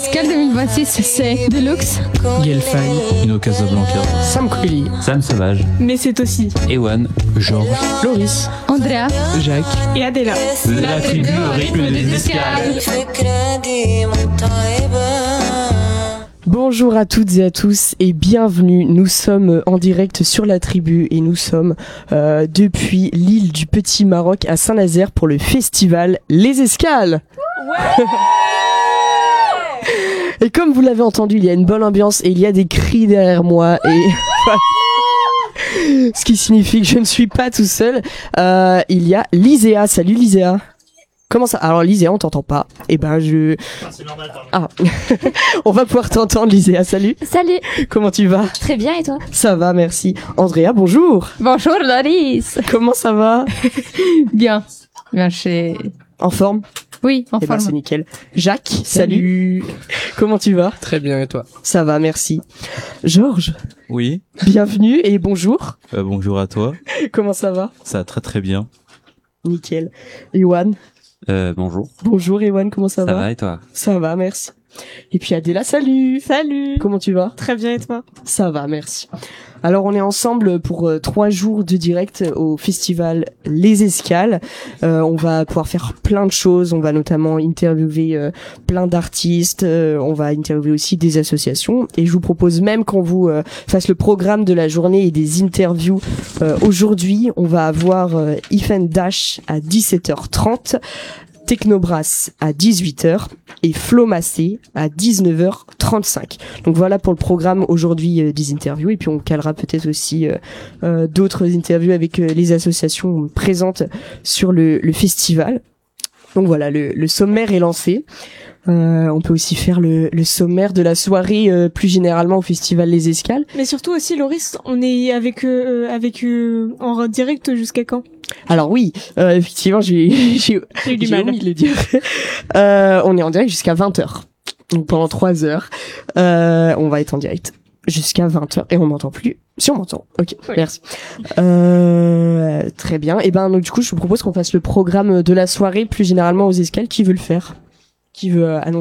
Escale 2026, c'est Deluxe, Gelfine, Ino Casablanca, Sam Quilly, Sam Sauvage, Mais c'est aussi Ewan, Georges, Loris, Andrea, Jacques. et Adela. la tribu au rythme des escales. Bonjour à toutes et à tous et bienvenue. Nous sommes en direct sur la tribu et nous sommes depuis l'île du Petit Maroc à Saint-Nazaire pour le festival Les Escales. Ouais. Et comme vous l'avez entendu, il y a une bonne ambiance et il y a des cris derrière moi et ce qui signifie que je ne suis pas tout seul. Il y a Liséa. Salut Liséa. Comment ça? Alors Liséa, on t'entend pas. Eh ben C'est normal, pardon. Ah, on va pouvoir t'entendre Liséa. Salut. salut, Comment tu vas? très bien et toi? Ça va, merci. Andrea, bonjour. Bonjour Loris. Comment ça va? Bien, bien chez... En forme? Oui, en Eh ben forme. c'est nickel. Jacques, salut. Comment tu vas? Très bien, et toi? Ça va, merci. Georges, Oui, bienvenue et bonjour. bonjour à toi. Comment ça va? Ça va très très bien. Nickel. Ewan, Bonjour. bonjour Ewan, comment ça va? et toi? Ça va, merci. Et puis Adela, salut. Salut. Comment tu vas? Très bien et toi? Ça va, merci. Alors on est ensemble pour 3 jours de direct au festival Les Escales. On va pouvoir faire plein de choses. On va notamment interviewer plein d'artistes. On va interviewer aussi des associations. Et je vous propose même qu'on vous fasse le programme de la journée et des interviews. Aujourd'hui, on va avoir If and Dash à 17h30. Technobrass à 18h et Flo Massé à 19h35. Donc voilà pour le programme aujourd'hui des interviews et puis on calera peut-être aussi d'autres interviews avec les associations présentes sur le festival. Donc voilà, le sommaire est lancé. On peut aussi faire le sommaire de la soirée plus généralement au festival Les Escales. Mais surtout aussi, Loris, on est avec eux en direct jusqu'à quand? Alors oui, effectivement, j'ai eu du mal. omis de le dire. On est en direct jusqu'à 20h. Donc pendant 3 heures, on va être en direct jusqu'à 20h et on m'entend plus. Si on m'entend. OK, Oui. merci. Très bien. Et ben donc du coup, je vous propose qu'on fasse le programme de la soirée plus généralement aux escales. Qui veut le faire? Qui veut annoncer